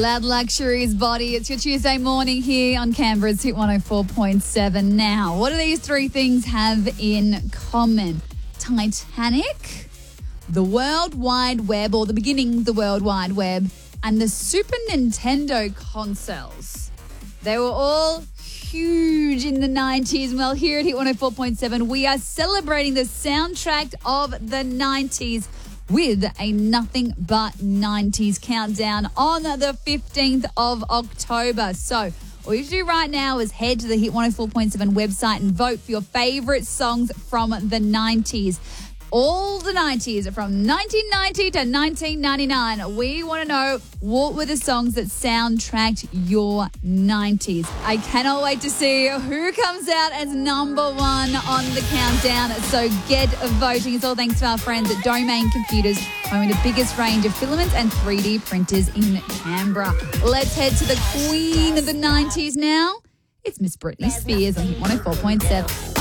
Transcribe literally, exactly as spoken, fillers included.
Loud Luxury's Body. It's your Tuesday morning here on Canberra's Hit one oh four point seven. Now, what do these three things have in common? Titanic, the World Wide Web, or the beginning of the World Wide Web, and the Super Nintendo consoles. They were all huge in the nineties. Well, here at Hit one oh four point seven, we are celebrating the soundtrack of the nineties with a Nothing But nineties countdown on the fifteenth of October. So all you have to do right now is head to the Hit one oh four point seven website and vote for your favourite songs from the nineties. All the nineties, from nineteen ninety to nineteen ninety-nine. We want to know what were the songs that soundtracked your nineties. I cannot wait to see who comes out as number one on the countdown. So get voting. It's all thanks to our friends at Domain Computers, home of the biggest range of filaments and three D printers in Canberra. Let's head to the queen of the nineties now. It's Miss Britney Spears on Hit one oh four point seven.